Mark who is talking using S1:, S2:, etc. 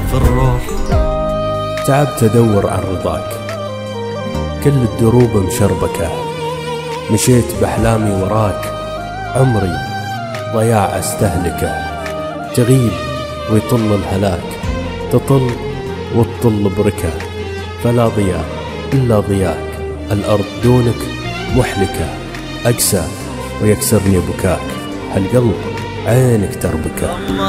S1: في الروح.
S2: تعبت أدور عن رضاك، كل الدروب مشربكة، مشيت بأحلامي وراك، عمري ضياع أستهلكه. تغيب ويطل الهلاك، تطل وتطل بركة، فلا ضياء إلا ضياك، الأرض دونك محلكة. أقسى ويكسرني بكاك، هالقلب عينك تربكه.